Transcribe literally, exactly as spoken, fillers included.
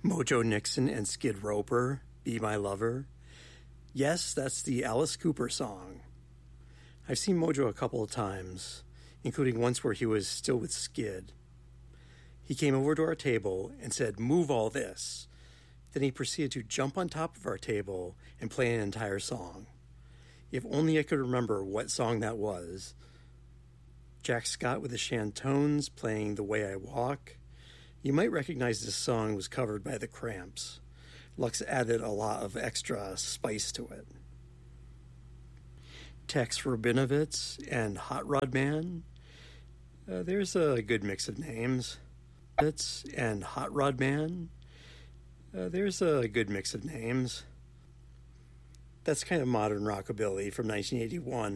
Mojo Nixon and Skid Roper, Be My Lover. Yes, that's the Alice Cooper song. I've seen Mojo a couple of times, including once where he was still with Skid. He came over to our table and said, "Move all this." Then he proceeded to jump on top of our table and play an entire song. If only I could remember what song that was. Jack Scott with the Shantones playing The Way I Walk. You might recognize this song was covered by the Cramps. Lux added a lot of extra spice to it. Tex Rabinovitz and Hot Rod Man. Uh, there's a good mix of names. And Hot Rod Man. Uh, there's a good mix of names. That's kind of modern rockabilly from nineteen eighty-one.